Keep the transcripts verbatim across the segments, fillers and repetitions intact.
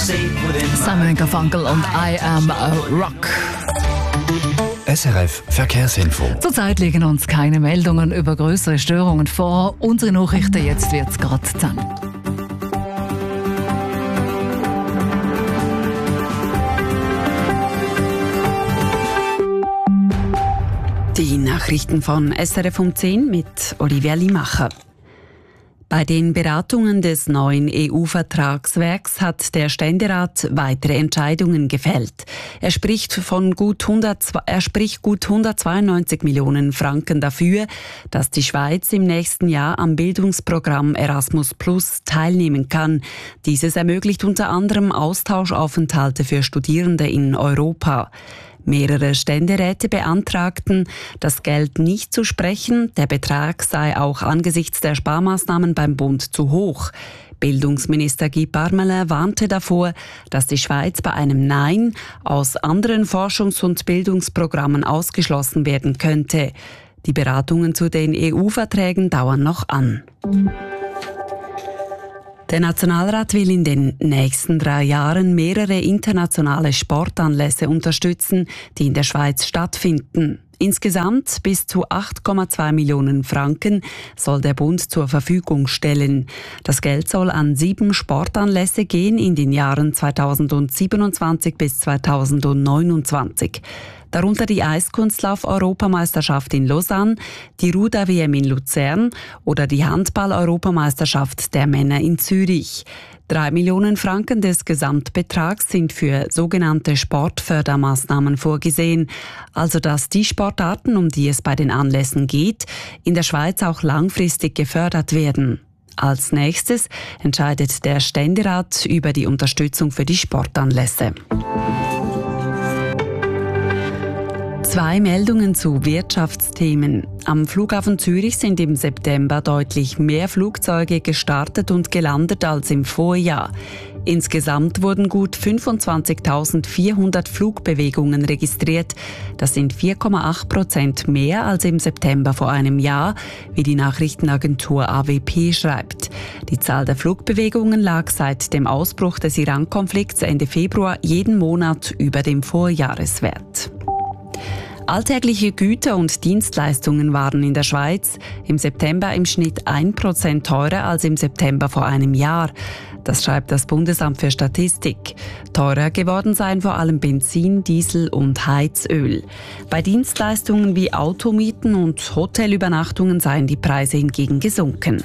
Simon and Garfunkel und I Am a Rock. S R F Verkehrsinfo. Zurzeit liegen uns keine Meldungen über größere Störungen vor. Unsere Nachrichten, jetzt wird's gerade dann. Die Nachrichten von S R F um zehn mit Olivia Limacher. Bei den Beratungen des neuen E U-Vertragswerks hat der Ständerat weitere Entscheidungen gefällt. Er spricht von gut hundert, er spricht gut hundertzweiundneunzig Millionen Franken dafür, dass die Schweiz im nächsten Jahr am Bildungsprogramm Erasmus Plus teilnehmen kann. Dieses ermöglicht unter anderem Austauschaufenthalte für Studierende in Europa. Mehrere Ständeräte beantragten, das Geld nicht zu sprechen. Der Betrag sei auch angesichts der Sparmaßnahmen beim Bund zu hoch. Bildungsminister Guy Parmelin warnte davor, dass die Schweiz bei einem Nein aus anderen Forschungs- und Bildungsprogrammen ausgeschlossen werden könnte. Die Beratungen zu den E U-Verträgen dauern noch an. Der Nationalrat will in den nächsten drei Jahren mehrere internationale Sportanlässe unterstützen, die in der Schweiz stattfinden. Insgesamt bis zu acht Komma zwei Millionen Franken soll der Bund zur Verfügung stellen. Das Geld soll an sieben Sportanlässe gehen in den Jahren zweitausendsiebenundzwanzig bis zweitausendneunundzwanzig. Darunter die Eiskunstlauf-Europameisterschaft in Lausanne, die Ruder-W M in Luzern oder die Handball-Europameisterschaft der Männer in Zürich. Drei Millionen Franken des Gesamtbetrags sind für sogenannte Sportfördermaßnahmen vorgesehen, also dass die Sportarten, um die es bei den Anlässen geht, in der Schweiz auch langfristig gefördert werden. Als nächstes entscheidet der Ständerat über die Unterstützung für die Sportanlässe. Zwei Meldungen zu Wirtschaftsthemen. Am Flughafen Zürich sind im September deutlich mehr Flugzeuge gestartet und gelandet als im Vorjahr. Insgesamt wurden gut fünfundzwanzigtausendvierhundert Flugbewegungen registriert. Das sind vier Komma acht Prozent mehr als im September vor einem Jahr, wie die Nachrichtenagentur A W P schreibt. Die Zahl der Flugbewegungen lag seit dem Ausbruch des Iran-Konflikts Ende Februar jeden Monat über dem Vorjahreswert. Alltägliche Güter und Dienstleistungen waren in der Schweiz im September im Schnitt ein Prozent teurer als im September vor einem Jahr. Das schreibt das Bundesamt für Statistik. Teurer geworden seien vor allem Benzin, Diesel und Heizöl. Bei Dienstleistungen wie Automieten und Hotelübernachtungen seien die Preise hingegen gesunken.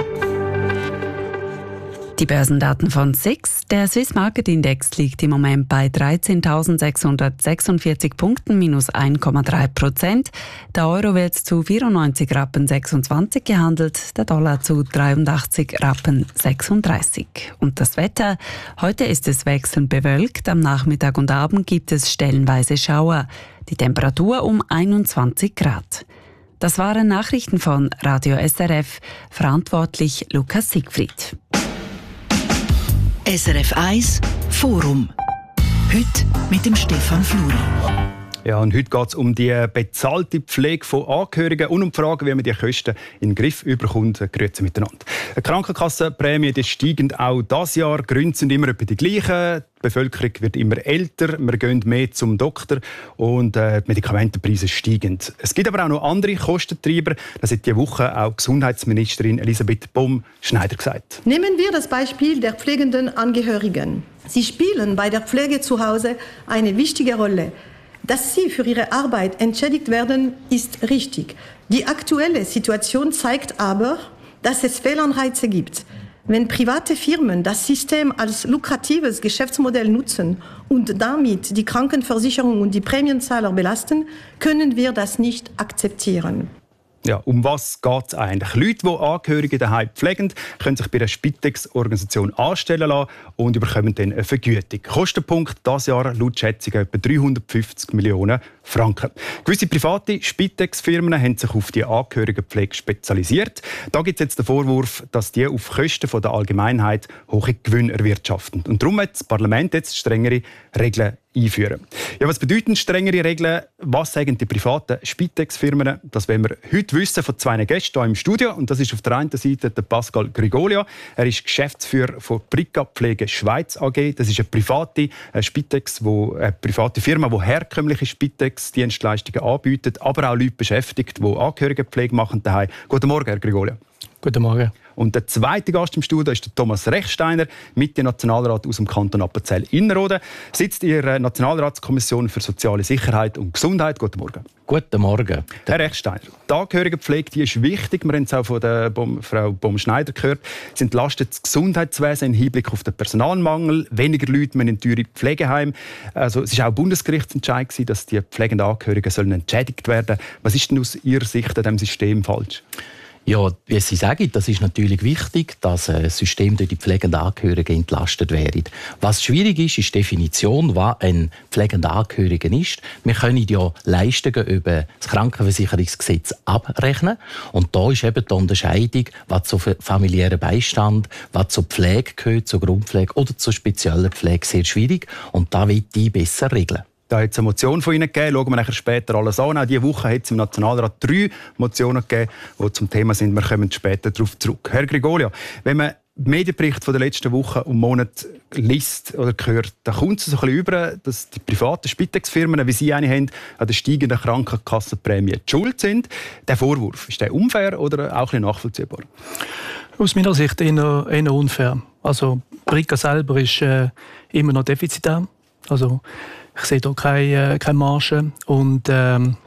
Die Börsendaten von S I X. Der Swiss Market Index liegt im Moment bei dreizehntausendsechshundertsechsundvierzig Punkten, minus eins Komma drei Prozent. Der Euro wird zu vierundneunzig Rappen sechsundzwanzig gehandelt, der Dollar zu dreiundachtzig Rappen sechsunddreißig. Und das Wetter? Heute ist es wechselnd bewölkt, am Nachmittag und Abend gibt es stellenweise Schauer. Die Temperatur um einundzwanzig Grad. Das waren Nachrichten von Radio S R F, verantwortlich Lukas Siegfried. S R F eins Forum. Heute mit dem Stefan Fluri. Ja, und heute geht es um die bezahlte Pflege von Angehörigen und um die Frage, wie man die Kosten in den Griff bekommt. Grüezi miteinander. Die Krankenkassenprämien die steigen auch dieses Jahr. Die Gründe sind immer etwa die gleichen. Die Bevölkerung wird immer älter, wir gehen mehr zum Doktor und äh, die Medikamentenpreise steigen. Es gibt aber auch noch andere Kostentreiber. Das hat diese Woche auch Gesundheitsministerin Elisabeth Bom-Schneider gesagt. Nehmen wir das Beispiel der pflegenden Angehörigen. Sie spielen bei der Pflege zu Hause eine wichtige Rolle. Dass sie für ihre Arbeit entschädigt werden, ist richtig. Die aktuelle Situation zeigt aber, dass es Fehlanreize gibt. Wenn private Firmen das System als lukratives Geschäftsmodell nutzen und damit die Krankenversicherung und die Prämienzahler belasten, können wir das nicht akzeptieren. Ja, um was geht es eigentlich? Leute, die Angehörige daheim pflegen, können sich bei einer Spitex-Organisation anstellen lassen und bekommen dann eine Vergütung. Kostenpunkt dieses Jahr laut Schätzungen etwa dreihundertfünfzig Millionen Franken. Gewisse private Spitex-Firmen haben sich auf die Angehörigenpflege spezialisiert. Da gibt es jetzt den Vorwurf, dass die auf Kosten der Allgemeinheit hohe Gewinne erwirtschaften. Und darum hat das Parlament jetzt strengere Regeln einführen. Ja, was bedeuten strengere Regeln? Was sagen die privaten Spitex-Firmen? Das wollen wir heute wissen von zwei Gästen hier im Studio. Und das ist auf der einen Seite der Pascal Grigolia. Er ist Geschäftsführer von Brica Pflege Schweiz A G. Das ist eine private eine Spitex, wo, eine private Firma, die herkömmliche Spitex-Dienstleistungen anbietet, aber auch Leute beschäftigt, die Angehörigenpflege machen daheim. Guten Morgen, Herr Grigolia. Guten Morgen. Und der zweite Gast im Studio ist der Thomas Rechsteiner, Mitte-Nationalrat aus dem Kanton Appenzell-Innerrhoden. Sitzt in der Nationalratskommission für soziale Sicherheit und Gesundheit. Guten Morgen. Guten Morgen. Herr Rechsteiner, die Angehörigenpflege die ist wichtig. Wir haben es auch von der Bom, Frau Bom-Schneider gehört. Es entlastet das Gesundheitswesen im Hinblick auf den Personalmangel. Weniger Leute müssen in teure Pflegeheime. Also, es war auch Bundesgerichtsentscheid, dass die pflegenden Angehörigen sollen entschädigt werden. Was ist denn aus Ihrer Sicht an diesem System falsch? Ja, wie Sie sagen, das ist natürlich wichtig, dass das System durch die pflegenden Angehörigen entlastet wird. Was schwierig ist, ist die Definition, was ein pflegender Angehöriger ist. Wir können ja Leistungen über das Krankenversicherungsgesetz abrechnen. Und da ist eben die Unterscheidung, was zu familiären Beistand, was zur Pflege gehört, zur Grundpflege oder zur speziellen Pflege, sehr schwierig. Und da will ich besser regeln. Da hat es eine Motion von Ihnen gegeben. Schauen wir nachher später alles an. Auch diese Woche hat es im Nationalrat drei Motionen gegeben, die zum Thema sind. Wir kommen später darauf zurück. Herr Grigolia, wenn man den Medienbericht von der letzten Woche und Monate liest oder hört, dann kommt es so ein bisschen über, dass die privaten Spitex-Firmen, wie Sie eine haben, an der steigenden Krankenkassenprämie schuld sind. Der Vorwurf, ist der unfair oder auch ein bisschen nachvollziehbar? Aus meiner Sicht eher, eher unfair. Also Brica selber ist äh, immer noch defizitär. Also ich sehe hier keine, keine Marge. Und ähm,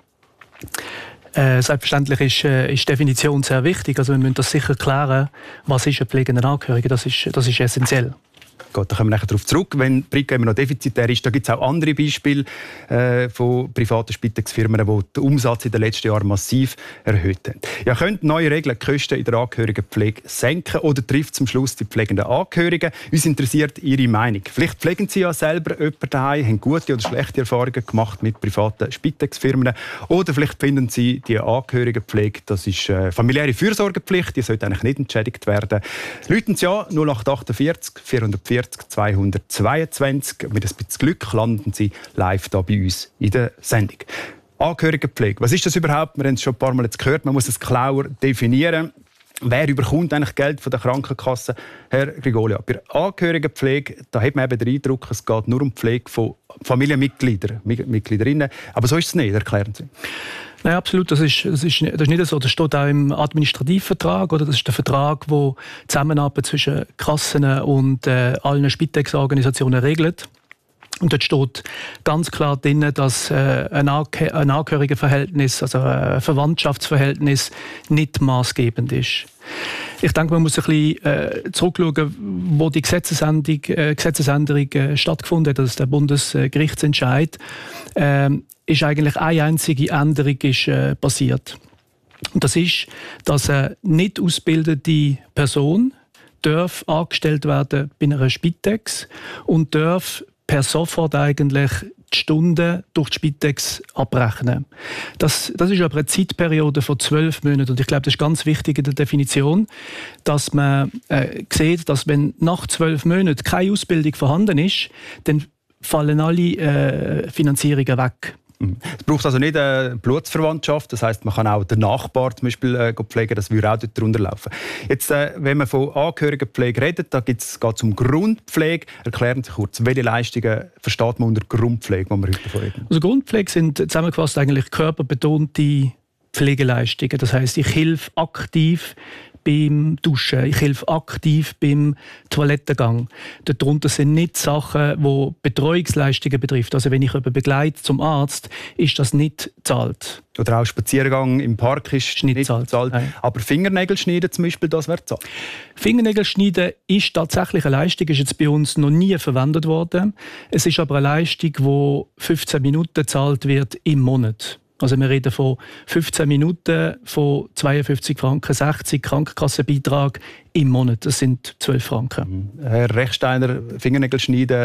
äh, selbstverständlich ist, äh, ist die Definition sehr wichtig. Also wir müssen das sicher klären, was ist ein pflegender Angehöriger. Das ist, das ist essentiell. Gut, da kommen wir nachher darauf zurück. Wenn Brica immer noch defizitär ist, da gibt es auch andere Beispiele äh, von privaten Spitex-Firmen, die den Umsatz in den letzten Jahren massiv erhöht haben. Ja, können neue Regeln die Kosten in der Angehörigenpflege senken oder trifft zum Schluss die pflegenden Angehörigen? Uns interessiert Ihre Meinung. Vielleicht pflegen Sie ja selber jemanden daheim, haben gute oder schlechte Erfahrungen gemacht mit privaten Spitex-Firmen. Oder vielleicht finden Sie, die Angehörigenpflege, das ist äh, familiäre Fürsorgepflicht, die sollte eigentlich nicht entschädigt werden. Läuten Sie an null acht achtundvierzig vierhundertvierzig zweihundertzweiundzwanzig. Mit ein bisschen Glück landen Sie live hier bei uns in der Sendung. Angehörigenpflege. Was ist das überhaupt? Wir haben es schon ein paar Mal jetzt gehört. Man muss es genauer definieren. Wer überkommt eigentlich Geld von der Krankenkasse? Herr Grigolia, bei der Angehörigenpflege, da hat man eben den Eindruck, es geht nur um die Pflege von Familienmitgliedern, Mitgliederinnen. Aber so ist es nicht, erklären Sie. Nein, absolut. Das ist, das, ist, das ist nicht so. Das steht auch im Administrativvertrag. Oder? Das ist der Vertrag, der die Zusammenarbeit zwischen Kassen und äh, allen Spitex-Organisationen regelt. Und dort steht ganz klar drin, dass äh, ein, Angeh- ein Angehörigenverhältnis, also ein Verwandtschaftsverhältnis, nicht maßgebend ist. Ich denke, man muss ein bisschen äh, zurückschauen, wo die Gesetzesänderung, äh, Gesetzesänderung äh, stattgefunden hat, also der Bundesgerichtsentscheid. Äh, ist eigentlich eine einzige Änderung ist, äh, passiert. Und das ist, dass eine nicht ausgebildete Person darf angestellt werden bei einer Spitex und darf per sofort eigentlich die Stunden durch die Spitex abrechnen. Das, das ist aber eine Zeitperiode von zwölf Monaten. Und ich glaube, das ist ganz wichtig in der Definition, dass man äh, sieht, dass wenn nach zwölf Monaten keine Ausbildung vorhanden ist, dann fallen alle äh, Finanzierungen weg. Es braucht also nicht eine Blutsverwandtschaft, das heisst, man kann auch den Nachbar zum Beispiel äh, pflegen, das würde auch dort drunter laufen. Jetzt, äh, wenn man von Angehörigenpflege redet, da geht es um Grundpflege. Erklären Sie kurz, welche Leistungen versteht man unter Grundpflege, die wir heute davon reden? Also Grundpflege sind zusammengefasst eigentlich körperbetonte Pflegeleistungen. Das heisst, ich helfe aktiv beim Duschen, ich helfe aktiv beim Toilettengang. Darunter sind nicht Sachen, die Betreuungsleistungen betrifft. Also wenn ich jemanden begleite zum Arzt, ist das nicht bezahlt. Oder auch Spaziergang im Park ist, ist nicht bezahlt. Aber Fingernägel schneiden zum Beispiel, das wird bezahlt. Fingernägel schneiden ist tatsächlich eine Leistung, ist jetzt bei uns noch nie verwendet worden. Es ist aber eine Leistung, die fünfzehn Minuten bezahlt wird im Monat. Also wir reden von fünfzehn Minuten, von zweiundfünfzig Franken sechzig Krankenkassenbeitrag im Monat. Das sind zwölf Franken. Herr Rechsteiner, Fingernägel schneiden,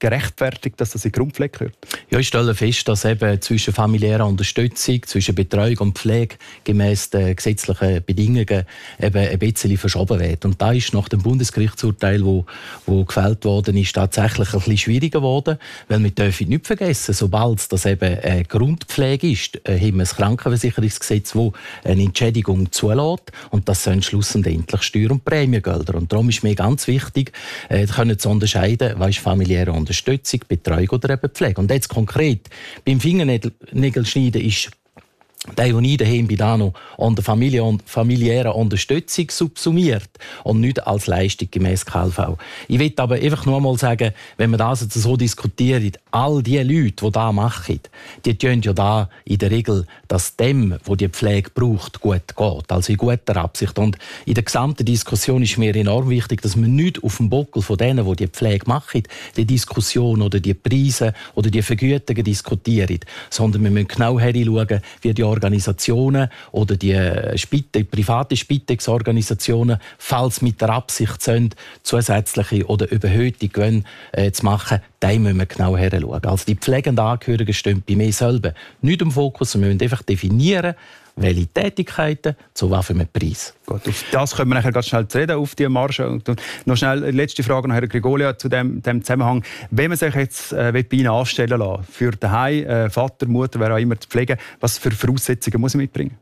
gerechtfertigt, dass das in die Grundpflege gehört? Ja, ich stelle fest, dass eben zwischen familiärer Unterstützung, zwischen Betreuung und Pflege gemäss den gesetzlichen Bedingungen eben ein bisschen verschoben wird. Und da ist nach dem Bundesgerichtsurteil, wo, wo gefällt worden ist, tatsächlich ein bisschen schwieriger geworden, weil wir dürfen nicht vergessen, sobald das eben eine Grundpflege ist, haben wir ein Krankenversicherungsgesetz, das eine Entschädigung zulässt, und das sind schlussendlich Steuer- und Prämiegelder. Und darum ist mir ganz wichtig, äh, können zu unterscheiden, was ist familiäre Unterstützung, Betreuung oder eben Pflege. Und jetzt konkret beim Fingernägelschneiden ist der, den ich daheim bin, da noch an der Familie und familiären Unterstützung subsumiert und nicht als Leistung gemäss K L V. Ich will aber einfach nur einmal sagen, wenn wir das jetzt so diskutieren, all die Leute, die das machen, die tun ja da in der Regel, dass dem, der die Pflege braucht, gut geht. Also in guter Absicht. Und in der gesamten Diskussion ist mir enorm wichtig, dass wir nicht auf dem Buckel von denen, die die Pflege machen, die Diskussion oder die Preise oder die Vergütungen diskutieren, sondern wir müssen genau hinschauen, wie die Organisationen oder die Spite, private Spitex-Organisationen, falls mit der Absicht sind, zusätzliche oder überhöhte Gewinne äh, zu machen, da müssen wir genau hinschauen. Also die pflegenden Angehörigen stehen bei mir selber nicht im Fokus, wir müssen einfach definieren, welche Tätigkeiten zu welchem Preis. Gut, auf das können wir nachher ganz schnell reden, auf die Marge. Und noch schnell eine letzte Frage an Herrn Gregolia zu dem, dem Zusammenhang. Wenn man sich jetzt äh, bei Ihnen anstellen lassen, für daheim, äh, Vater, Mutter, wer auch immer zu pflegen, was für Voraussetzungen muss man mitbringen?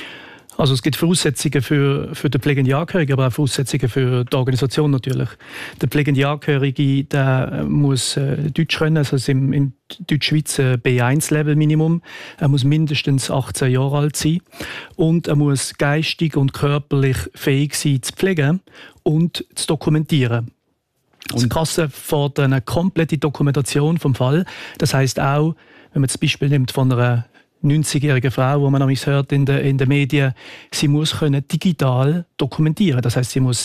Also es gibt Voraussetzungen für, für den pflegenden Angehörigen, aber auch Voraussetzungen für die Organisation natürlich. Der pflegende Angehörige der muss äh, Deutsch können, also im, im Deutschschweiz äh, B eins Level Minimum. Er muss mindestens achtzehn Jahre alt sein und er muss geistig und körperlich fähig sein zu pflegen und zu dokumentieren. Und die Kasse fordert eine komplette Dokumentation vom Fall. Das heisst auch, wenn man das Beispiel nimmt von einer neunzigjährige Frau, die man manchmal hört in den, in den Medien, sie muss können digital dokumentieren. Das heißt, sie muss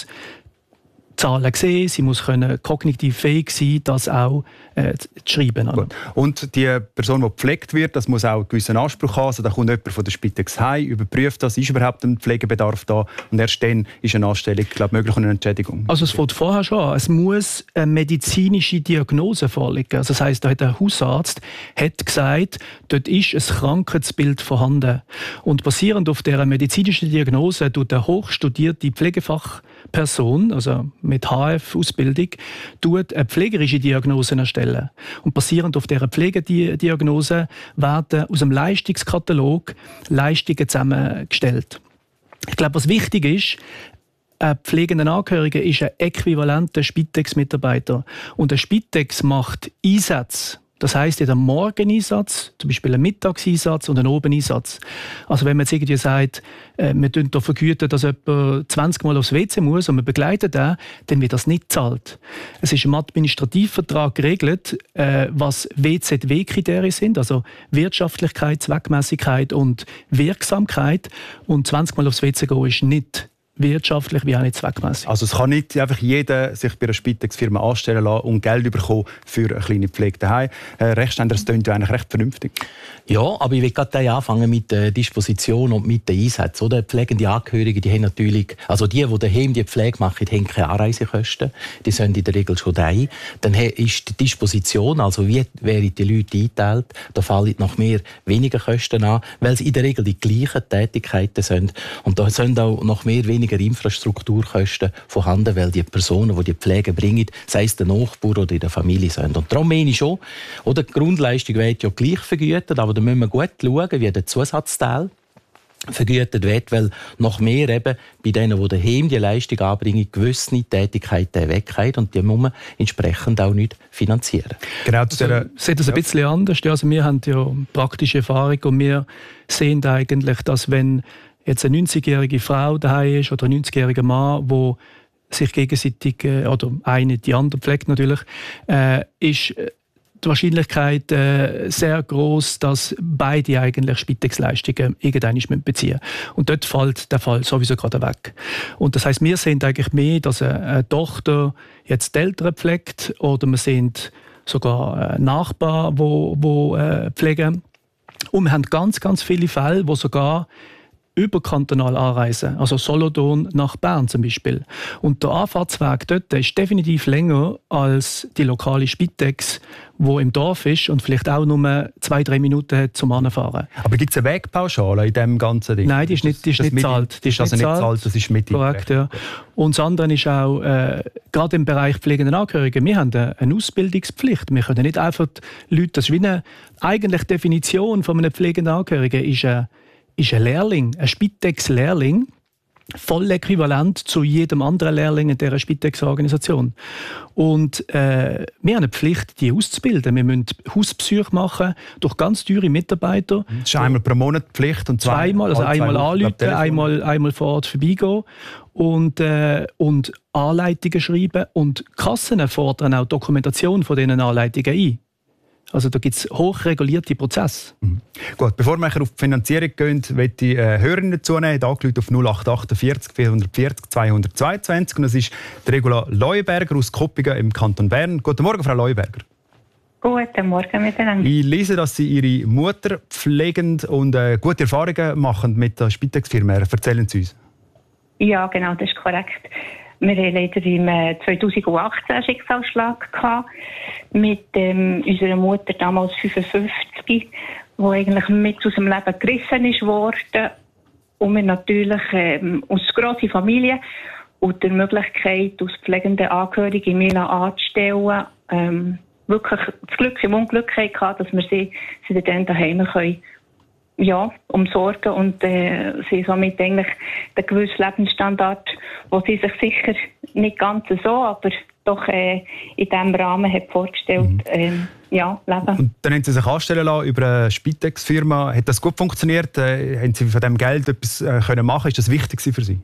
Zahlen sehen, sie muss können kognitiv fähig sein, das auch äh, zu schreiben. Gut. Und die Person, die gepflegt wird, das muss auch einen gewissen Anspruch haben. Also da kommt jemand von der Spitex heim, überprüft das, ist überhaupt ein Pflegebedarf da, und erst dann ist eine Anstellung, glaube ich, möglich und eine Entschädigung. Also es fängt vorher schon an. Es muss eine medizinische Diagnose vorliegen. Also das heisst, da hat der Hausarzt hat gesagt, dort ist ein Krankheitsbild vorhanden. Und basierend auf dieser medizinischen Diagnose tut eine hochstudierte Pflegefachperson, also mit H F-Ausbildung, tut eine pflegerische Diagnose erstellen. Und basierend auf dieser Pflegediagnose werden aus dem Leistungskatalog Leistungen zusammengestellt. Ich glaube, was wichtig ist, ein pflegender Angehöriger ist ein äquivalenter Spitex-Mitarbeiter. Und der Spitex macht Einsätze. Das heisst, er hat einen Morgeneinsatz, zum Beispiel einen Mittagseinsatz und einen Obeneinsatz. Also wenn man jetzt irgendwie sagt, äh, wir vergüten da vergüten, dass jemand zwanzig Mal aufs W C muss und wir begleiten den, dann wird das nicht gezahlt. Es ist im Administrativvertrag geregelt, äh, was W Z W-Kriterien sind, also Wirtschaftlichkeit, Zweckmäßigkeit und Wirksamkeit. Und zwanzig Mal aufs W C gehen ist nicht wirtschaftlich wie auch nicht zweckmäßig. Also es kann nicht einfach jeder sich bei einer Spitex-Firma anstellen lassen und Geld bekommen für eine kleine Pflege daheim. Äh, Rechtständer, das klingt ja eigentlich recht vernünftig. Ja, aber ich will gerade anfangen mit der Disposition und mit den Einsätzen. Oder? Pflegende Angehörige, die haben natürlich, also die, die daheim die Pflege machen, haben keine Anreisekosten. Die sind in der Regel schon daheim. Dann ist die Disposition, also wie werden die Leute eingeteilt, da fallen noch mehr weniger Kosten an, weil es in der Regel die gleichen Tätigkeiten sind. Und da sind auch noch mehr weniger Infrastrukturkosten vorhanden, weil die Personen, die die Pflege bringen, sei es der Nachbar oder in der Familie sind. Und darum meine ich schon, oder die Grundleistung wird ja gleich vergütet, aber da müssen wir gut schauen, wie der Zusatzteil vergütet wird, weil noch mehr eben bei denen, die daheim die Leistung anbringen, gewisse Tätigkeiten wegfallen und die muss man entsprechend auch nicht finanzieren. Genau, also, seht das ein bisschen anders. Also wir haben ja praktische Erfahrung und wir sehen eigentlich, dass wenn jetzt eine neunzigjährige Frau daheim ist oder ein neunzigjähriger Mann, wo sich gegenseitig, äh, oder eine die andere pflegt natürlich, äh, ist die Wahrscheinlichkeit äh, sehr groß, dass beide eigentlich Spitex-Leistungen irgendwann beziehen müssen. Und dort fällt der Fall sowieso gerade weg. Und das heisst, wir sehen eigentlich mehr, dass eine, eine Tochter jetzt die Eltern pflegt oder wir sehen sogar Nachbarn, die, die äh, pflegen. Und wir haben ganz, ganz viele Fälle, wo sogar überkantonal anreisen, also Solothurn nach Bern zum Beispiel. Und der Anfahrtsweg dort ist definitiv länger als die lokale Spitex, wo im Dorf ist und vielleicht auch nur zwei, drei Minuten hat zum Anfahren. Aber gibt es eine Wegpauschale in diesem ganzen Ding? Nein, die ist nicht, die ist das nicht bezahlt. Die ist also nicht bezahlt, das ist mit korrekt, ja. Und das andere ist auch, äh, gerade im Bereich pflegenden Angehörigen, wir haben eine, eine Ausbildungspflicht. Wir können nicht einfach die Leute, das ist wie eine eigentliche Definition von einem pflegenden Angehörigen, ist ein, ist ein Lehrling, ein Spitex-Lehrling, voll äquivalent zu jedem anderen Lehrling in dieser Spitex-Organisation. Und äh, wir haben eine Pflicht, die auszubilden. Wir müssen Hauspsych machen durch ganz teure Mitarbeiter. Das ist einmal pro Monat Pflicht und zwei, zweimal, also einmal anrufen, einmal, einmal vor Ort vorbeigehen und, äh, und Anleitungen schreiben. Und Kassen fordern auch Dokumentation von diesen Anleitungen ein. Also da gibt es hochregulierte Prozesse. Mhm. Gut, bevor wir auf die Finanzierung gehen, möchte ich äh, Hörerinnen dazu nehmen. Da angerufen auf null acht achtundvierzig vierhundertvierzig zweihundertzweiundzwanzig. Und das ist die Regula Leuenberger aus Koppigen im Kanton Bern. Guten Morgen, Frau Leuenberger. Guten Morgen miteinander. Ich lese, dass Sie Ihre Mutter pflegen und äh, gute Erfahrungen machen mit der Spitex-Firma. Erzählen Sie uns. Ja, genau, das ist korrekt. Wir hatten leider im zweitausendachtzehn einen Schicksalsschlag gehabt mit ähm, unserer Mutter, damals fünfundfünfzig, die eigentlich mit aus dem Leben gerissen ist worden. Und wir natürlich ähm, als grosse Familie und die Möglichkeit, als pflegende Angehörige in Milan anzustellen, ähm, wirklich das Glück im Unglück hatten, dass wir sie, sie dann daheim können, ja, umsorgen und äh, sie somit eigentlich den gewissen Lebensstandard, den sie sich sicher nicht ganz so, aber doch äh, in diesem Rahmen hat vorgestellt, mhm. äh, ja, leben. Und dann haben Sie sich anstellen lassen über eine Spitex-Firma. Hat das gut funktioniert? Äh, haben Sie von diesem Geld etwas äh, können machen? Ist das wichtig für Sie?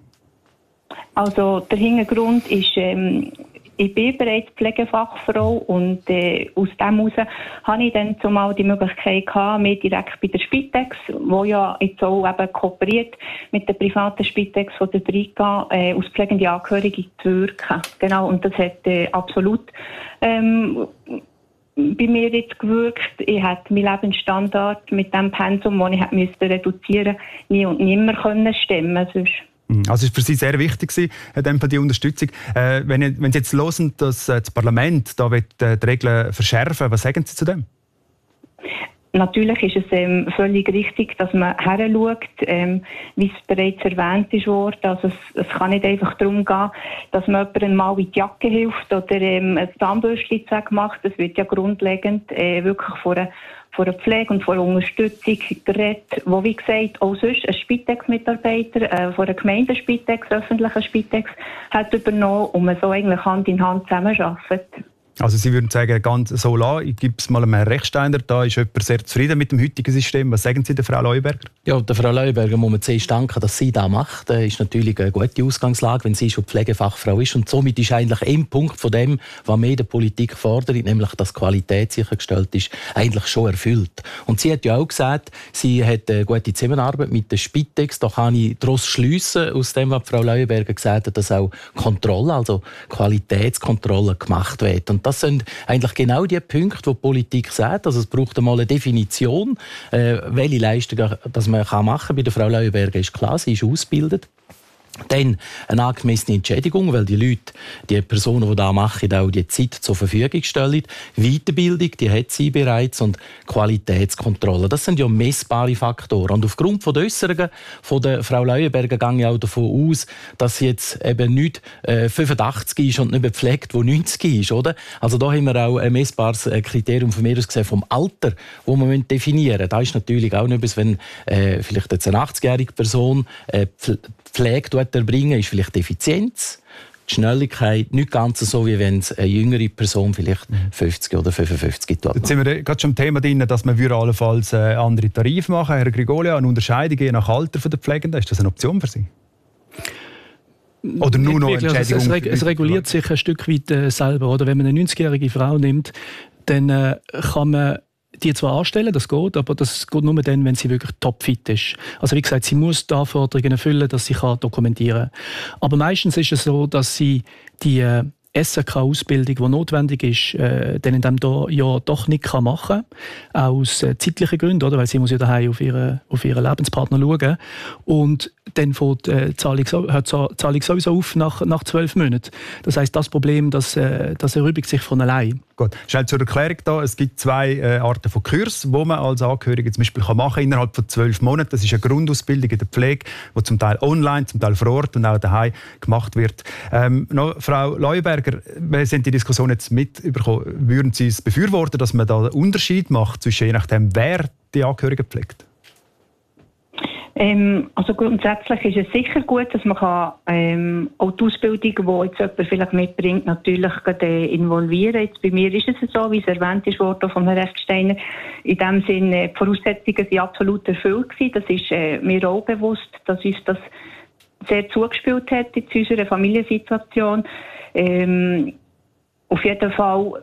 Also der Hintergrund ist, ähm, ich bin bereits Pflegefachfrau und äh, aus dem heraus hatte ich dann zumal die Möglichkeit gehabt, mich direkt bei der Spitex, wo ja jetzt auch eben kooperiert mit der privaten Spitex von der Briga, äh, als pflegende Angehörige zu wirken. Genau, und das hat äh, absolut ähm, bei mir jetzt gewirkt. Ich hätte meinen Lebensstandard mit dem Pensum, das ich hätte müssen reduzieren, nie und nimmer können stemmen. Sonst Also es war für Sie sehr wichtig, die Unterstützung. Äh, wenn, wenn Sie jetzt hören, dass das Parlament da will, äh, die Regeln verschärfen, was sagen Sie zu dem? Natürlich ist es ähm, völlig richtig, dass man heranschaut, ähm, wie es bereits erwähnt ist worden. Also es, es kann nicht einfach darum gehen, dass man jemandem mal in die Jacke hilft oder ähm, ein Zahnbürstchen macht. Das wird ja grundlegend äh, wirklich von einer, von der Pflege und von der Unterstützung geredet, wo, wie gesagt, auch sonst ein Spitex-Mitarbeiter äh, von der Gemeinde-Spitex, öffentlichen Spitex, hat übernommen und man so eigentlich Hand in Hand zusammenarbeitet. Also Sie würden sagen, ganz so lassen. Ich gebe es mal einem Rechtsteiner. Da ist jemand sehr zufrieden mit dem heutigen System. Was sagen Sie der Frau Leuenberger? Ja, der Frau Leuenberger muss man zuerst danken, dass sie das macht. Das ist natürlich eine gute Ausgangslage, wenn sie schon Pflegefachfrau ist. Und somit ist eigentlich ein Punkt von dem, was wir in der Politik fordern, nämlich dass Qualität sichergestellt ist, eigentlich schon erfüllt. Und sie hat ja auch gesagt, sie hat eine gute Zusammenarbeit mit der Spitex. Da kann ich daraus schliessen, aus dem, was Frau Leuenberger gesagt hat, dass auch Kontrolle, also Qualitätskontrolle gemacht wird. Und das sind eigentlich genau die Punkte, die die Politik sagt. Also es braucht einmal eine Definition, äh, welche Leistungen das man machen kann. Bei der Frau Leuenberger ist klar, sie ist ausgebildet. Dann eine angemessene Entschädigung, weil die Leute, die Personen, die das machen, auch die Zeit zur Verfügung stellen. Weiterbildung, die hat sie bereits und Qualitätskontrolle. Das sind ja messbare Faktoren. Und aufgrund der Äusserungen von der Frau Leuenberger gehe ich auch davon aus, dass sie jetzt eben nicht äh, fünfundachtzig ist und nicht mehr pflegt, wo neunzig ist. Oder? Also da haben wir auch ein messbares Kriterium von mir aus gesehen vom Alter, das wir definieren müssen. Da ist natürlich auch nicht, wenn äh, vielleicht jetzt eine achtzigjährige Person äh, Pflege erbringen, ist vielleicht die Effizienz, die Schnelligkeit, nicht ganz so, wie wenn es eine jüngere Person vielleicht fünfzig oder fünfundfünfzig tut. Jetzt sind wir gerade schon im Thema drin, dass man allenfalls andere Tarife machen. Herr Grigolia, eine Unterscheidung je nach Alter der Pflegenden, ist das eine Option für Sie? Oder nur noch Entschädigung? Also es, reg es reguliert sich ein Stück weit äh, selber. Oder wenn man eine neunzigjährige Frau nimmt, dann äh, kann man die zwar anstellen, das geht, aber das geht nur dann, wenn sie wirklich topfit ist. Also wie gesagt, sie muss die Anforderungen erfüllen, dass sie kann dokumentieren kann. Aber meistens ist es so, dass sie die äh, S R K-Ausbildung, die notwendig ist, äh, dann in diesem Jahr doch nicht kann machen kann, aus äh, zeitlichen Gründen, oder? Weil sie muss ja daheim auf ihren, auf ihren Lebenspartner schauen. Und dann fängt äh, die Zahlung, hört die Zahlung sowieso auf nach, nach zwölf Monaten. Das heisst, das Problem, das, äh, das erübrigt sich von allein. Gut, schnell zur Erklärung da. Es gibt zwei äh, Arten von Kurs, die man als Angehörige zum Beispiel kann machen innerhalb von zwölf Monaten. Das ist eine Grundausbildung in der Pflege, die zum Teil online, zum Teil vor Ort und auch daheim gemacht wird. Ähm, noch, Frau Leuenberger, wir sind die Diskussion jetzt mitbekommen. Würden Sie es befürworten, dass man da einen Unterschied macht zwischen je nachdem, wer die Angehörigen pflegt? Ähm, also grundsätzlich ist es sicher gut, dass man kann, ähm, auch die Ausbildung, die jetzt jemand vielleicht mitbringt, natürlich äh, involvieren. Jetzt bei mir ist es so, wie es erwähnt ist worden von Herrn Rechtsteiner. In dem Sinne, die Voraussetzungen sind absolut erfüllt gewesen. Das ist äh, mir auch bewusst, dass uns das sehr zugespielt hat in unserer Familiensituation. Ähm, auf jeden Fall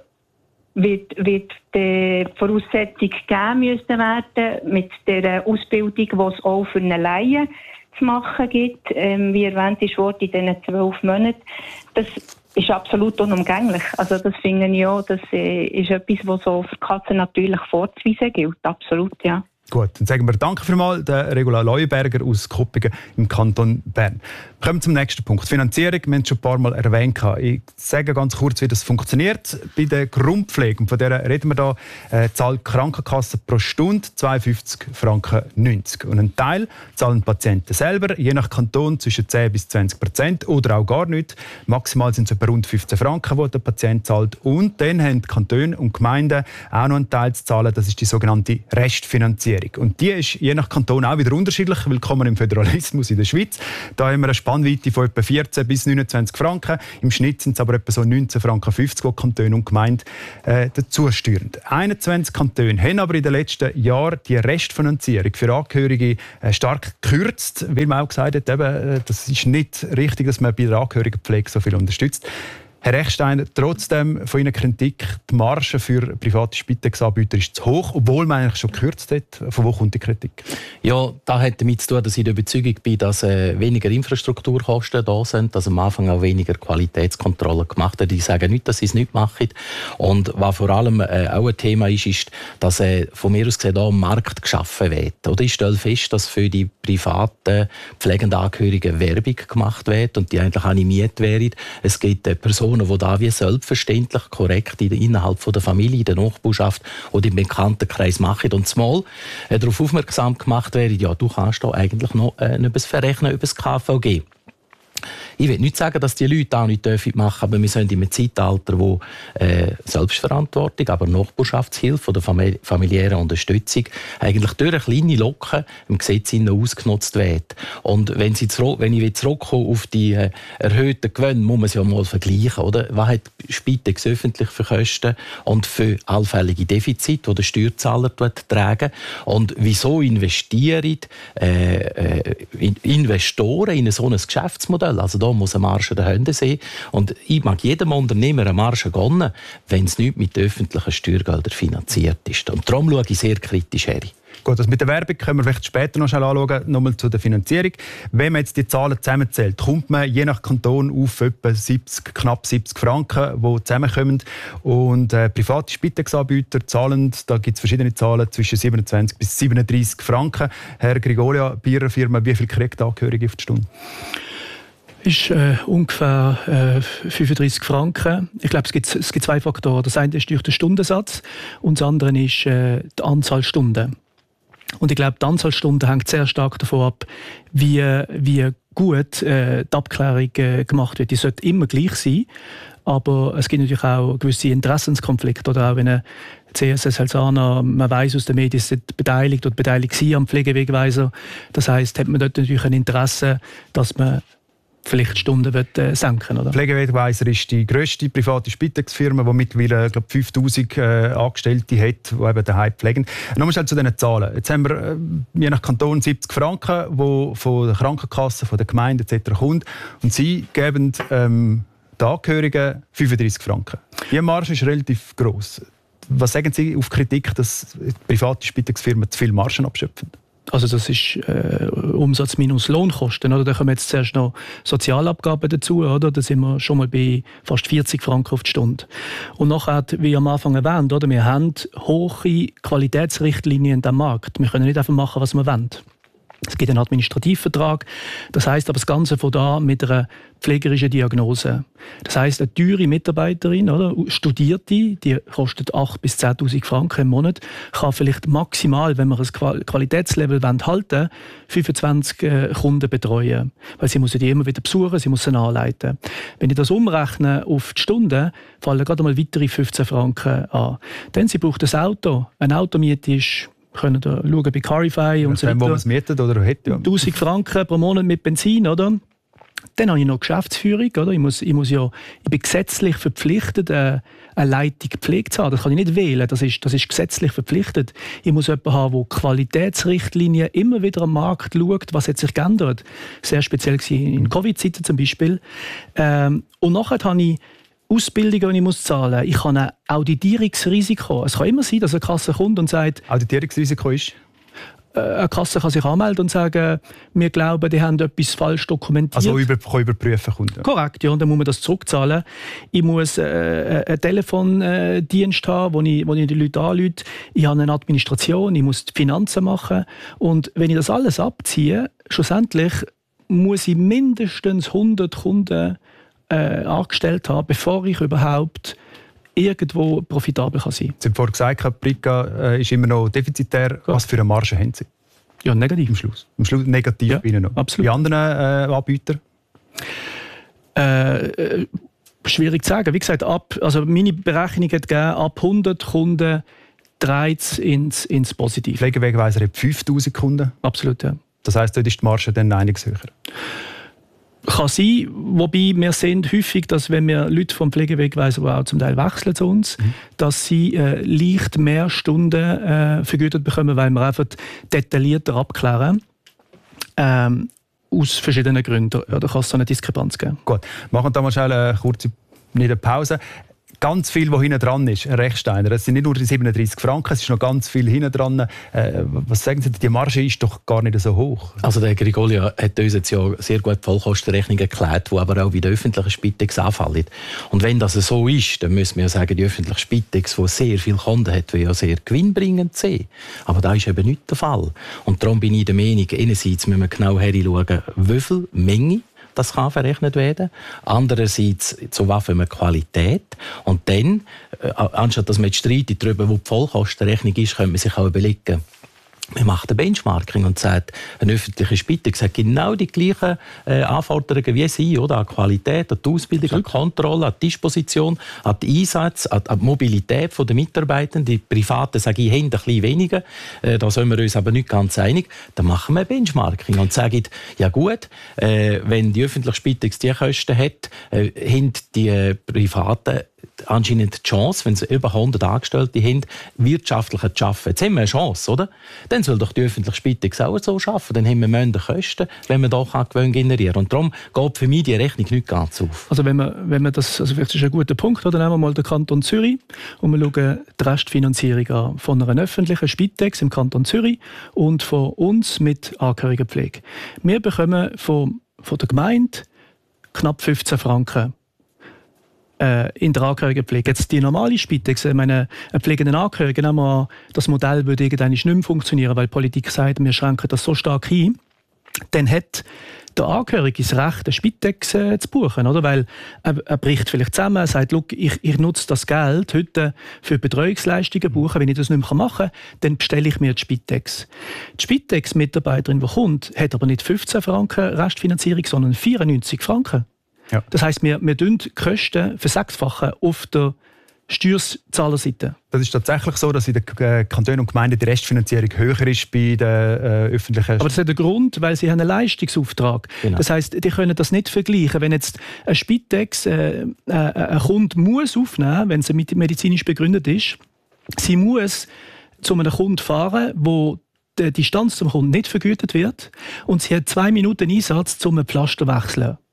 wird, wird die Voraussetzung gegeben müssen werden mit der Ausbildung, die es auch für eine Laie zu machen gibt. Ähm, wie erwähnt ist worden, in diesen zwölf Monaten. Das ist absolut unumgänglich. Also das finde ich auch, das äh, ist etwas, was so für Katzen natürlich vorzuweisen gilt. Absolut, ja. Gut, dann sagen wir Danke vielmals, der Regula Leuenberger aus Koppingen im Kanton Bern. Wir kommen zum nächsten Punkt. Finanzierung, wir haben es schon ein paar Mal erwähnt. Ich sage ganz kurz, wie das funktioniert. Bei der Grundpflege, und von der reden wir hier, äh, zahlt die Krankenkasse pro Stunde zweiundfünfzig Franken neunzig. Und einen Teil zahlen die Patienten selber, je nach Kanton zwischen zehn bis zwanzig Prozent oder auch gar nicht. Maximal sind es etwa rund fünfzehn Franken, die der Patient zahlt. Und dann haben die Kantone und Gemeinden auch noch einen Teil zu zahlen. Das ist die sogenannte Restfinanzierung. Und die ist je nach Kanton auch wieder unterschiedlich. Willkommen im Föderalismus in der Schweiz. Da haben wir eine Spannweite von etwa vierzehn bis neunundzwanzig Franken. Im Schnitt sind es aber etwa so neunzehn Franken fünfzig, die Kantone und Gemeinden äh, dazu steuern. einundzwanzig Kantone haben aber in den letzten Jahren die Restfinanzierung für Angehörige äh, stark gekürzt, weil man auch gesagt hat, eben, äh, das ist nicht richtig, dass man bei der Angehörigenpflege so viel unterstützt. Herr Rechsteiner, trotzdem von Ihnen Kritik, die Marge für private Spitex-Anbieter ist zu hoch, obwohl man eigentlich schon gekürzt hat. Von wo kommt die Kritik? Ja, das hat damit zu tun, dass ich der Überzeugung bin, dass äh, weniger Infrastrukturkosten da sind, dass am Anfang auch weniger Qualitätskontrollen gemacht werden. Ich sage nicht, dass sie es nicht machen. Und was vor allem äh, auch ein Thema ist, ist, dass äh, von mir aus gesehen da ein Markt geschaffen wird. Oder ich stelle fest, dass für die privaten pflegenden Angehörigen Werbung gemacht wird und die eigentlich animiert werden. Es gibt äh, Personen, die da wie selbstverständlich korrekt innerhalb von der Familie, der Nachbarschaft oder im Bekanntenkreis machen und zumal äh, darauf aufmerksam gemacht werden, ja, du kannst da eigentlich noch äh, etwas verrechnen über das K V G. Ich will nicht sagen, dass die Leute auch nicht machen dürfen, aber wir sind in einem Zeitalter, wo äh, Selbstverantwortung, aber Nachbarschaftshilfe oder famili- familiäre Unterstützung eigentlich durch eine kleine Locke im Gesetz ausgenutzt wird. Und wenn, sie zurück, wenn ich zurückkomme auf die äh, erhöhten Gewinne, muss man sie ja mal vergleichen. Oder? Was hat Spitex öffentlich für Kosten und für allfällige Defizite, die der Steuerzahler tragen? Und wieso investieren äh, äh, Investoren in so ein Geschäftsmodell? Also da muss eine Marge dahinter sein. Und ich mag jedem Unternehmer eine Marge gönnen, wenn es nicht mit öffentlichen Steuergeldern finanziert ist. Und darum schaue ich sehr kritisch her. Gut, das mit der Werbung können wir vielleicht später noch schnell anschauen. Nochmal zu der Finanzierung. Wenn man jetzt die Zahlen zusammenzählt, kommt man je nach Kanton auf etwa siebzig, knapp siebzig Franken, die zusammenkommen. Und äh, private Spitex-Anbieter zahlen, da gibt es verschiedene Zahlen, zwischen siebenundzwanzig bis siebenunddreissig Franken. Herr Grigolia, bei Ihrer Firma, wie viel kriegt der Angehörige auf die Stunde? Ist äh, ungefähr äh, fünfunddreissig Franken. Ich glaube, es gibt, es gibt zwei Faktoren. Das eine ist durch den Stundensatz und das andere ist äh, die Anzahl Stunden. Und ich glaube, die Anzahl Stunden hängt sehr stark davon ab, wie, wie gut äh, die Abklärung äh, gemacht wird. Die sollte immer gleich sein, aber es gibt natürlich auch gewisse Interessenskonflikte. Oder auch wenn eine C S S Helzana, man weiss aus den Medien, ist beteiligt oder beteiligt sie am Pflegewegweiser. Das heisst, hat man dort natürlich ein Interesse, dass man vielleicht Stunden wird, äh, senken, oder? Pflegewegweiser ist die grösste private Spitex-Firma, die mittlerweile glaub, fünftausend äh, Angestellte hat, die eben daheim pflegen. Nochmal schnell zu diesen Zahlen. Jetzt haben wir äh, je nach Kanton siebzig Franken, die von der Krankenkasse, von der Gemeinde et cetera kommen. Und Sie geben ähm, den Angehörigen fünfunddreissig Franken. Die Marge ist relativ gross. Was sagen Sie auf Kritik, dass private Spitex-Firmen zu viel Margen abschöpfen? Also das ist äh, Umsatz minus Lohnkosten. Oder? Da kommen jetzt zuerst noch Sozialabgaben dazu. Oder? Da sind wir schon mal bei fast vierzig Franken auf die Stunde. Und nachher, wie am Anfang erwähnt, oder? Wir haben hohe Qualitätsrichtlinien in diesem Markt. Wir können nicht einfach machen, was wir wollen. Es gibt einen Administrativvertrag. Das heisst aber das Ganze von da mit einer pflegerischen Diagnose. Das heisst, eine teure Mitarbeiterin, oder, Studierte, die kostet achttausend bis zehntausend Franken im Monat, kann vielleicht maximal, wenn wir ein Qualitätslevel halten wollen, fünfundzwanzig äh, Kunden betreuen. Weil sie muss die immer wieder besuchen, sie muss sie anleiten. Wenn ich das umrechne auf die Stunde, fallen gerade mal weitere fünfzehn Franken an. Dann sie braucht ein Auto. Eine Automiete ist können da schauen bei Carify und so weiter. Wo man es mietet oder hat, ja. tausend Franken pro Monat mit Benzin, oder? Dann habe ich noch Geschäftsführung, oder? Ich muss, ich muss ja, ich bin gesetzlich verpflichtet, eine, eine Leitung Pflege zu haben. Das kann ich nicht wählen, das ist, das ist gesetzlich verpflichtet. Ich muss jemanden haben, der Qualitätsrichtlinien immer wieder am Markt schaut, was hat sich geändert. Sehr speziell war in Covid-Zeiten zum Beispiel. Ähm, und nachher habe ich Ausbildungen, die ich muss zahlen muss. Ich habe ein Auditierungsrisiko. Es kann immer sein, dass eine Kasse kommt und sagt... Auditierungsrisiko ist? Eine Kasse kann sich anmelden und sagen, wir glauben, die haben etwas falsch dokumentiert. Also über, kann überprüfen Kunden. Korrekt, ja, und dann muss man das zurückzahlen. Ich muss äh, einen Telefondienst haben, wo ich, wo ich die Leute anrufe. Ich habe eine Administration, ich muss die Finanzen machen. Und wenn ich das alles abziehe, schlussendlich muss ich mindestens hundert Kunden Äh, angestellt habe, bevor ich überhaupt irgendwo profitabel kann sein kann. Sie haben vorhin gesagt, Brica äh, ist immer noch defizitär. Ja. Was für eine Marge haben Sie? Ja, negativ. Am Schluss. Am Schluss negativ ja, bei Ihnen noch. Absolut. Bei anderen äh, Anbietern? Äh, äh, schwierig zu sagen. Wie gesagt, ab, also meine Berechnung hat gegeben, ab hundert Kunden dreht es ins, ins Positive. Pflegewegweiser hat fünftausend Kunden? Absolut, ja. Das heisst, dort ist die Marge dann einiges höher? Kann sein, wobei wir sehen häufig, dass wenn wir Leute vom Pflegewegweiser, die auch zum Teil wechseln zu uns, mhm. dass sie äh, leicht mehr Stunden äh, vergütet bekommen, weil wir einfach detaillierter abklären. Ähm, aus verschiedenen Gründen. Ja, da kann es so eine Diskrepanz geben. Gut, machen wir mal schnell eine kurze eine Pause. Ganz viel, was hinten dran ist, ein Rechsteiner. Es sind nicht nur die siebenunddreißig Franken, es ist noch ganz viel hinten dran. Äh, was sagen Sie, die Marge ist doch gar nicht so hoch? Also der Grigolia hat uns jetzt ja sehr gut die Vollkostenrechnung erklärt, die aber auch bei der öffentlichen Spitex anfällt. Und wenn das so ist, dann müssen wir ja sagen, die öffentliche Spitex, die sehr viele Kunden hat, will ja sehr gewinnbringend sein. Aber das ist eben nicht der Fall. Und darum bin ich der Meinung, einerseits müssen wir genau hinschauen, wie viel Menge das kann verrechnet werden. Andererseits zu was für eine Qualität. Und dann, äh, anstatt dass man jetzt streitet darüber, wo die Vollkostenrechnung ist, könnte man sich auch überlegen, man macht ein Benchmarking und sagt, eine öffentliche Spitex hat genau die gleichen äh, Anforderungen wie Sie, oder? An Qualität, an die Ausbildung, an die Kontrolle, an die Disposition, an den Einsatz, an die Mobilität der Mitarbeitenden. Die Privaten sagen, ich habe ein bisschen weniger. Äh, da sind wir uns aber nicht ganz einig. Dann machen wir ein Benchmarking und sagen, ja gut, äh, wenn die öffentliche Spitex diese Kosten hat, äh, haben die äh, Privaten anscheinend die Chance, wenn sie über hundert Angestellte haben, wirtschaftlich zu arbeiten. Jetzt haben wir eine Chance, oder? Dann soll doch die öffentliche Spitex auch so arbeiten. Dann haben wir mehr Kosten, wenn wir doch Gewinn generieren. Und darum geht für mich die Rechnung nicht ganz auf. Also wenn wir, wenn wir das, also vielleicht ist ein guter Punkt, oder? Nehmen wir mal den Kanton Zürich und wir schauen die Restfinanzierung an von einer öffentlichen Spitex im Kanton Zürich und von uns mit Angehörigenpflege. Wir bekommen von, von der Gemeinde knapp fünfzehn Franken in der Angehörigenpflege. Jetzt die normale Spitex, ich meine, ein pflegenden Angehörigen, nehmen wir an, das Modell würde irgendwann nicht mehr funktionieren, weil die Politik sagt, wir schränken das so stark ein, dann hat der Angehörige das Recht, eine Spitex äh, zu buchen, oder? Weil er, er bricht vielleicht zusammen, er sagt, ich, ich nutze das Geld heute für Betreuungsleistungen buchen, wenn ich das nicht mehr machen kann, dann bestelle ich mir die Spitex. Die Spitex-Mitarbeiterin, die kommt, hat aber nicht fünfzehn Franken Restfinanzierung, sondern vierundneunzig Franken. Ja. Das heisst, wir, wir tun die Kosten versechsfachen auf der Steuerzahlerseite. Das ist tatsächlich so, dass in den Kantonen und Gemeinden die Restfinanzierung höher ist bei den äh, öffentlichen... Aber das hat einen Grund, weil sie haben einen Leistungsauftrag. Genau. Das heisst, die können das nicht vergleichen. Wenn jetzt ein Spitex äh, äh, ein Kunde muss aufnehmen, wenn sie medizinisch begründet ist, sie muss zu einem Kunden fahren, wo die Distanz zum Kunden nicht vergütet wird und sie hat zwei Minuten Einsatz, um ein Pflaster zu wechseln.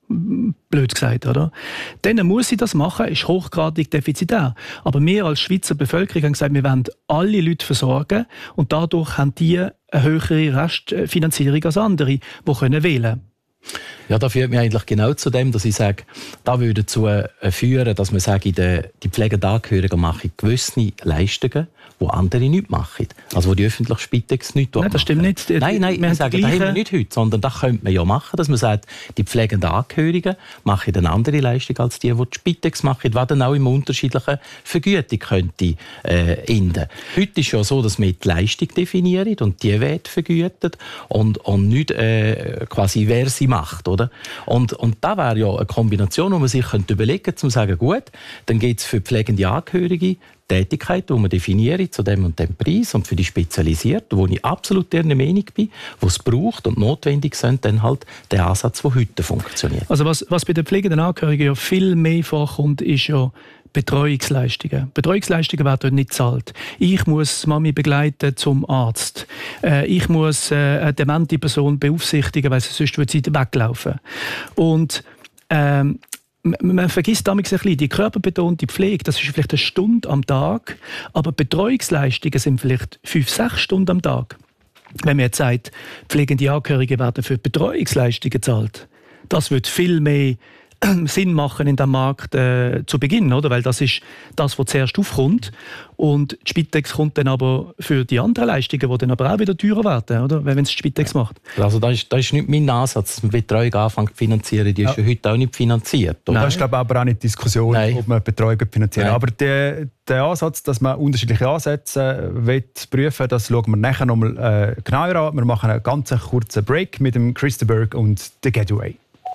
blöd gesagt, oder? Dann muss sie das machen, ist hochgradig defizitär. Aber wir als Schweizer Bevölkerung haben gesagt, wir wollen alle Leute versorgen und dadurch haben die eine höhere Restfinanzierung als andere, die können wählen. Ja, da führt mich eigentlich genau zu dem, dass ich sage, da würde dazu führen, dass man sage, die, die pflegenden Angehörigen machen gewisse Leistungen, die andere nicht machen. Also wo die öffentliche Spitex nicht machen. Nein, das stimmt nicht. Die, nein, nein, wir ich sage, das haben wir nicht heute, sondern das könnte man ja machen, dass man sagt, die pflegenden Angehörigen machen eine andere Leistung als die, die die Spitex machen, was dann auch in unterschiedlichen Vergütung könnte äh, enden. Heute ist ja so, dass wir die Leistung definieren und die wird vergütet und, und nicht äh, quasi, wer sie macht. Oder? Und, und da wäre ja eine Kombination, wo man sich könnte überlegen könnte, um zu sagen, gut, dann gibt es für pflegende Angehörige Tätigkeiten, die man definiert zu dem und dem Preis und für die Spezialisierten, wo ich absolut der Meinung bin, wo es braucht und notwendig sind, dann halt der Ansatz, der heute funktioniert. Also was, was bei den pflegenden Angehörigen ja viel mehr vorkommt, ist ja Betreuungsleistungen. Betreuungsleistungen werden dort nicht gezahlt. Ich muss Mami begleiten zum Arzt. Äh, ich muss äh, eine demente Person beaufsichtigen, weil sie sonst würde sie weglaufen. Und ähm, man vergisst damals ein bisschen, die körperbetonte Pflege, das ist vielleicht eine Stunde am Tag, aber Betreuungsleistungen sind vielleicht fünf, sechs Stunden am Tag. Wenn man jetzt sagt, pflegende Angehörige werden für Betreuungsleistungen gezahlt, das wird viel mehr Sinn machen in diesem Markt äh, zu Beginn, oder? Weil das ist das, was zuerst aufkommt. Und die Spitex kommt dann aber für die anderen Leistungen, die dann aber auch wieder teurer werden, oder? Wenn es die Spitex macht. Also das ist, das ist nicht mein Ansatz, dass man Betreuung anfängt zu finanzieren. Die ist ja, ja heute auch nicht finanziert. Oder? Das ist, glaube ich, aber auch nicht die Diskussion, Nein. ob man Betreuung finanzieren. Aber der, der Ansatz, dass man unterschiedliche Ansätze will prüfen, das schauen wir nachher nochmal äh, genauer an. Wir machen einen ganz kurzen Break mit dem Chris de Burgh und The Getaway.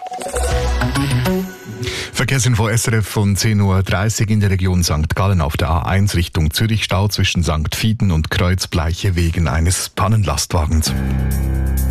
Verkehrsinfo S R F von zehn Uhr dreißig in der Region Sankt Gallen auf der A eins Richtung Zürich, Stau zwischen Sankt Fieden und Kreuzbleiche wegen eines Pannenlastwagens.